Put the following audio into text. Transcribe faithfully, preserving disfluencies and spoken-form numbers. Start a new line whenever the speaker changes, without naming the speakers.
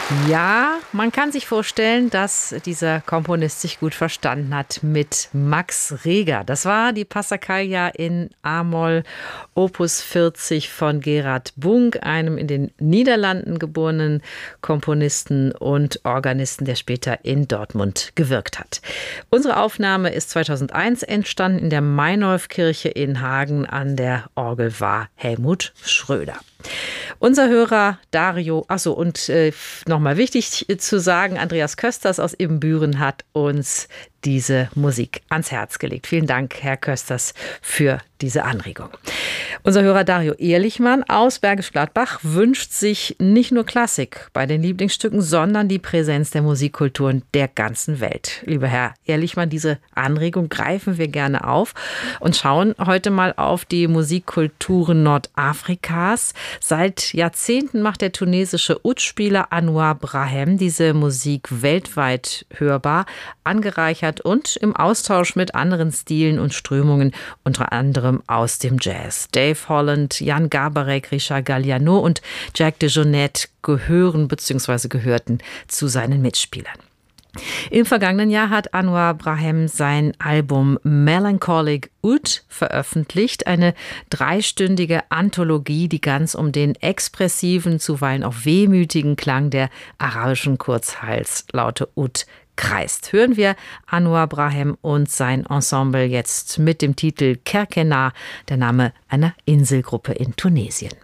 Ja, man kann sich vorstellen, dass dieser Komponist sich gut verstanden hat mit Max Reger. Das war die Passacaglia in A-Moll, Opus vierzig von Gerard Bunk, einem in den Niederlanden geborenen Komponisten und Organisten, der später in Dortmund gewirkt hat. Unsere Aufnahme ist zweitausendeins entstanden in der Meinolfkirche in Hagen. An der Orgel war Helmut Schröder. Unser Hörer Dario, achso, und äh, nochmal wichtig zu sagen, Andreas Kösters aus Ibbenbüren hat uns diese Musik ans Herz gelegt. Vielen Dank, Herr Kösters, für diese Anregung. Unser Hörer Dario Ehrlichmann aus Bergisch Gladbach wünscht sich nicht nur Klassik bei den Lieblingsstücken, sondern die Präsenz der Musikkulturen der ganzen Welt. Lieber Herr Ehrlichmann, diese Anregung greifen wir gerne auf und schauen heute mal auf die Musikkulturen Nordafrikas. Seit Jahrzehnten macht der tunesische Ud-Spieler Anouar Brahem diese Musik weltweit hörbar, angereichert und im Austausch mit anderen Stilen und Strömungen, unter anderem aus dem Jazz. Dave Holland, Jan Garbarek, Richard Galliano und Jack DeJohnette gehören bzw. gehörten zu seinen Mitspielern. Im vergangenen Jahr hat Anouar Brahem sein Album Melancholic Oud veröffentlicht, eine dreistündige Anthologie, die ganz um den expressiven, zuweilen auch wehmütigen Klang der arabischen Kurzhalslaute Oud kreist. Hören wir Anouar Brahem und sein Ensemble jetzt mit dem Titel Kerkena, der Name einer Inselgruppe in Tunesien.